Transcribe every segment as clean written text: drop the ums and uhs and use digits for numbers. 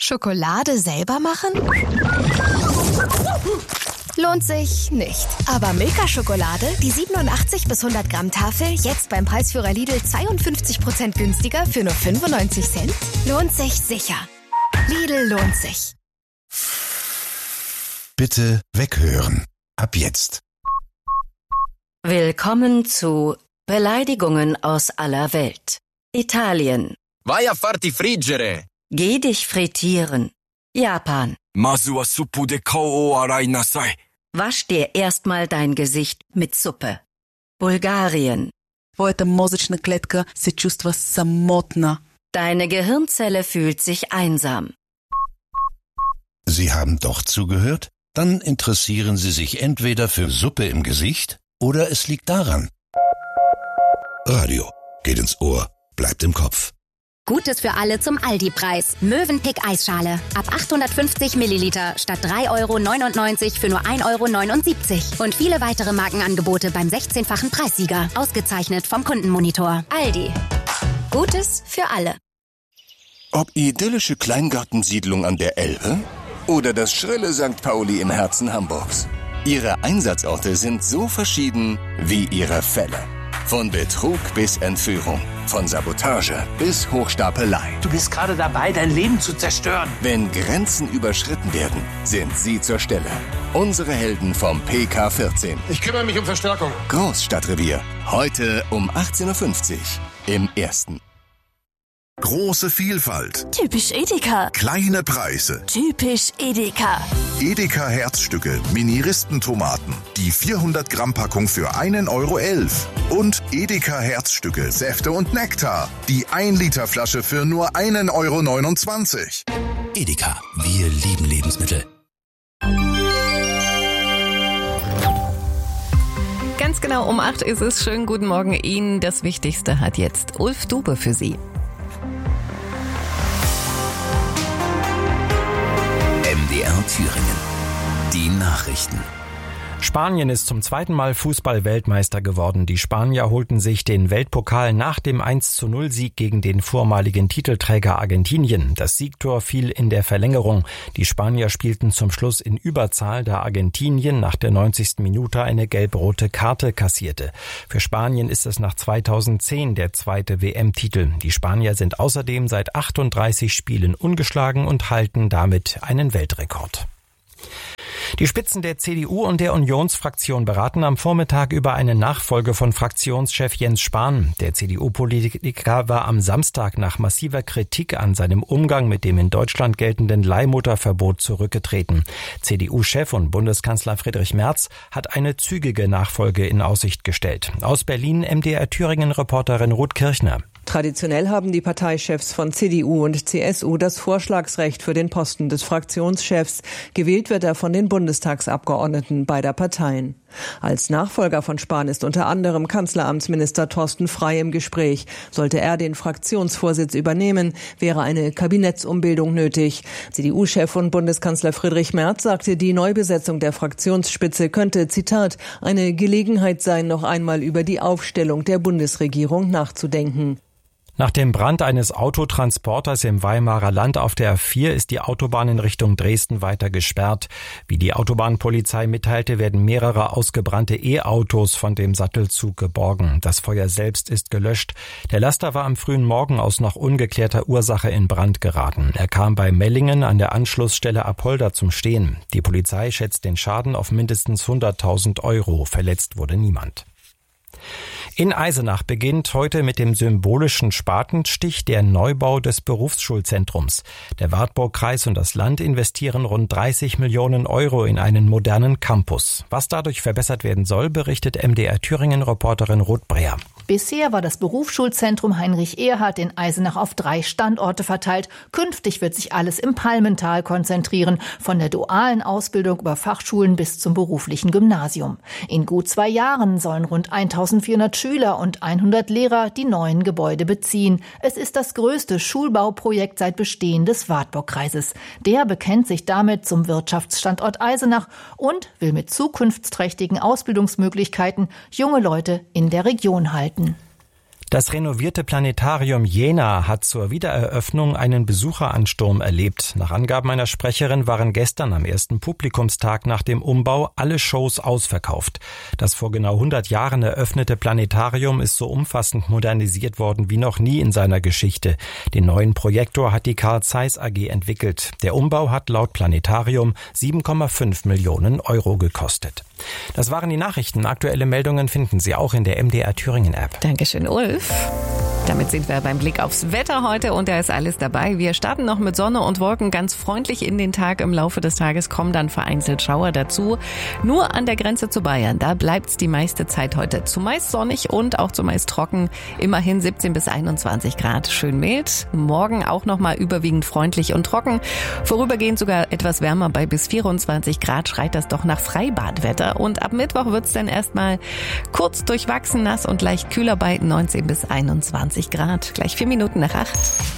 Schokolade selber machen? Lohnt sich nicht. Aber Milka-Schokolade, die 87 bis 100 Gramm Tafel, jetzt beim Preisführer Lidl 52% günstiger für nur 95 Cent? Lohnt sich sicher. Lidl lohnt sich. Bitte weghören. Ab jetzt. Willkommen zu Beleidigungen aus aller Welt. Italien. Vai a farti friggere. Geh dich frittieren. Japan. Masu wa suppu de kou o arai nasai. Wasch dir erstmal dein Gesicht mit Suppe. Bulgarien. Твоята мозъчна клетка се чувства самотна. Deine Gehirnzelle fühlt sich einsam. Sie haben doch zugehört? Dann interessieren Sie sich entweder für Suppe im Gesicht oder es liegt daran. Radio geht ins Ohr, bleibt im Kopf. Gutes für alle zum Aldi-Preis. Mövenpick Eisschale. Ab 850 Milliliter statt 3,99 € für nur 1,79 €. Und viele weitere Markenangebote beim 16-fachen Preissieger. Ausgezeichnet vom Kundenmonitor. Aldi. Gutes für alle. Ob idyllische Kleingartensiedlung an der Elbe oder das schrille St. Pauli im Herzen Hamburgs. Ihre Einsatzorte sind so verschieden wie ihre Fälle. Von Betrug bis Entführung, von Sabotage bis Hochstapelei. Du bist gerade dabei, dein Leben zu zerstören. Wenn Grenzen überschritten werden, sind Sie zur Stelle. Unsere Helden vom PK14. Ich kümmere mich um Verstärkung. Großstadtrevier. Heute um 18:50 Uhr im Ersten. Große Vielfalt. Typisch Edeka. Kleine Preise. Typisch Edeka. Edeka Herzstücke, Mini-Ristentomaten. Die 400 Gramm Packung für 1,11 € Und Edeka Herzstücke, Säfte und Nektar. Die 1 Liter Flasche für nur 1,29 €. Edeka, wir lieben Lebensmittel. Ganz genau um 8 ist es. Schönen guten Morgen Ihnen. Das Wichtigste hat jetzt Ulf Dube für Sie. MDR Thüringen. Die Nachrichten. Spanien ist zum zweiten Mal Fußball-Weltmeister geworden. Die Spanier holten sich den Weltpokal nach dem 1:0-Sieg gegen den vormaligen Titelträger Argentinien. Das Siegtor fiel in der Verlängerung. Die Spanier spielten zum Schluss in Überzahl, da Argentinien nach der 90. Minute eine gelb-rote Karte kassierte. Für Spanien ist es nach 2010 der zweite WM-Titel. Die Spanier sind außerdem seit 38 Spielen ungeschlagen und halten damit einen Weltrekord. Die Spitzen der CDU und der Unionsfraktion beraten am Vormittag über eine Nachfolge von Fraktionschef Jens Spahn. Der CDU-Politiker war am Samstag nach massiver Kritik an seinem Umgang mit dem in Deutschland geltenden Leihmutterverbot zurückgetreten. CDU-Chef und Bundeskanzler Friedrich Merz hat eine zügige Nachfolge in Aussicht gestellt. Aus Berlin MDR Thüringen-Reporterin Ruth Kirchner. Traditionell haben die Parteichefs von CDU und CSU das Vorschlagsrecht für den Posten des Fraktionschefs. Gewählt wird er von den Bundestagsabgeordneten beider Parteien. Als Nachfolger von Spahn ist unter anderem Kanzleramtsminister Thorsten Frey im Gespräch. Sollte er den Fraktionsvorsitz übernehmen, wäre eine Kabinettsumbildung nötig. CDU-Chef und Bundeskanzler Friedrich Merz sagte, die Neubesetzung der Fraktionsspitze könnte, Zitat, eine Gelegenheit sein, noch einmal über die Aufstellung der Bundesregierung nachzudenken. Nach dem Brand eines Autotransporters im Weimarer Land auf der A4 ist die Autobahn in Richtung Dresden weiter gesperrt. Wie die Autobahnpolizei mitteilte, werden mehrere ausgebrannte E-Autos von dem Sattelzug geborgen. Das Feuer selbst ist gelöscht. Der Laster war am frühen Morgen aus noch ungeklärter Ursache in Brand geraten. Er kam bei Mellingen an der Anschlussstelle Apolda zum Stehen. Die Polizei schätzt den Schaden auf mindestens 100.000 €. Verletzt wurde niemand. In Eisenach beginnt heute mit dem symbolischen Spatenstich der Neubau des Berufsschulzentrums. Der Wartburgkreis und das Land investieren rund 30 Millionen € in einen modernen Campus. Was dadurch verbessert werden soll, berichtet MDR Thüringen-Reporterin Ruth Breer. Bisher war das Berufsschulzentrum Heinrich Ehrhardt in Eisenach auf 3 Standorte verteilt. Künftig wird sich alles im Palmental konzentrieren, von der dualen Ausbildung über Fachschulen bis zum beruflichen Gymnasium. In gut 2 Jahren sollen rund 1400 Schüler und 100 Lehrer die neuen Gebäude beziehen. Es ist das größte Schulbauprojekt seit Bestehen des Wartburgkreises. Der bekennt sich damit zum Wirtschaftsstandort Eisenach und will mit zukunftsträchtigen Ausbildungsmöglichkeiten junge Leute in der Region halten. Das renovierte Planetarium Jena hat zur Wiedereröffnung einen Besucheransturm erlebt. Nach Angaben einer Sprecherin waren gestern am ersten Publikumstag nach dem Umbau alle Shows ausverkauft. Das vor genau 100 Jahren eröffnete Planetarium ist so umfassend modernisiert worden wie noch nie in seiner Geschichte. Den neuen Projektor hat die Carl Zeiss AG entwickelt. Der Umbau hat laut Planetarium 7,5 Millionen Euro gekostet. Das waren die Nachrichten. Aktuelle Meldungen finden Sie auch in der MDR Thüringen App. Dankeschön, Ulf. Damit sind wir beim Blick aufs Wetter heute und da ist alles dabei. Wir starten noch mit Sonne und Wolken ganz freundlich in den Tag. Im Laufe des Tages kommen dann vereinzelt Schauer dazu. Nur an der Grenze zu Bayern, da bleibt's die meiste Zeit heute zumeist sonnig und auch zumeist trocken. Immerhin 17 bis 21 Grad, schön mild. Morgen auch nochmal überwiegend freundlich und trocken. Vorübergehend sogar etwas wärmer bei bis 24 Grad, schreit das doch nach Freibadwetter. Und ab Mittwoch wird's dann erstmal kurz durchwachsen nass und leicht kühler bei 19 bis 21 Grad. Gleich 4 Minuten nach 8.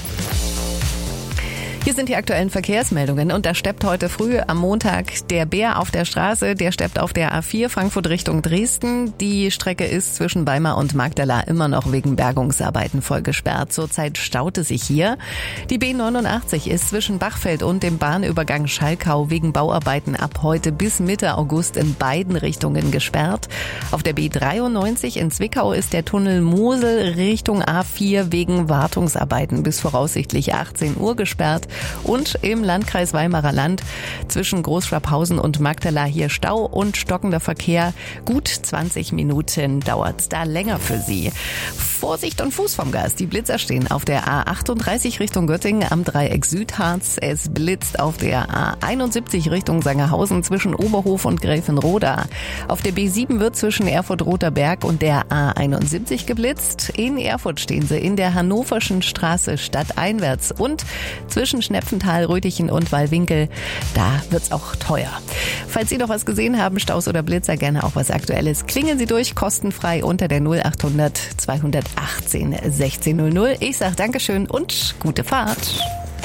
Hier sind die aktuellen Verkehrsmeldungen und da steppt heute früh am Montag der Bär auf der Straße. Der steppt auf der A4 Frankfurt Richtung Dresden. Die Strecke ist zwischen Weimar und Magdala immer noch wegen Bergungsarbeiten voll gesperrt. Zurzeit staut es sich hier. Die B89 ist zwischen Bachfeld und dem Bahnübergang Schalkau wegen Bauarbeiten ab heute bis Mitte August in beiden Richtungen gesperrt. Auf der B93 in Zwickau ist der Tunnel Mosel Richtung A4 wegen Wartungsarbeiten bis voraussichtlich 18 Uhr gesperrt. Und im Landkreis Weimarer Land zwischen Großschwabhausen und Magdala hier Stau und stockender Verkehr. Gut 20 Minuten dauert's da länger für Sie. Vorsicht und Fuß vom Gas. Die Blitzer stehen auf der A38 Richtung Göttingen am Dreieck Südharz. Es blitzt auf der A71 Richtung Sangerhausen zwischen Oberhof und Gräfenroda. Auf der B7 wird zwischen Erfurt-Roter Berg und der A71 geblitzt. In Erfurt stehen Sie in der Hannoverschen Straße stadteinwärts und zwischen Schnepfenthal, Röthichen und Wallwinkel. Da wird's auch teuer. Falls Sie noch was gesehen haben, Staus oder Blitzer, gerne auch was Aktuelles. Klingeln Sie durch, kostenfrei unter der 0800 218 1600. Ich sag Dankeschön und gute Fahrt.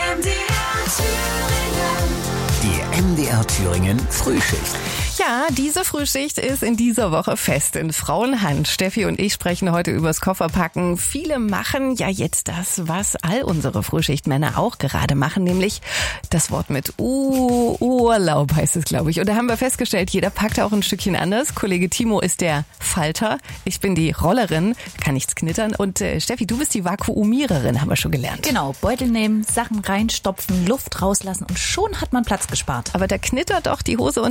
Die MDR Thüringen Frühschicht. Ja, diese Frühschicht ist in dieser Woche fest in Frauenhand. Steffi und ich sprechen heute übers Kofferpacken. Viele machen ja jetzt das, was all unsere Frühschichtmänner auch gerade machen, nämlich das Wort mit Urlaub heißt es, glaube ich. Und da haben wir festgestellt, jeder packt auch ein Stückchen anders. Kollege Timo ist der Falter, ich bin die Rollerin, kann nichts knittern. Und Steffi, du bist die Vakuumiererin, haben wir schon gelernt. Genau, Beutel nehmen, Sachen reinstopfen, Luft rauslassen und schon hat man Platz gespart. Aber da knittert doch die Hose und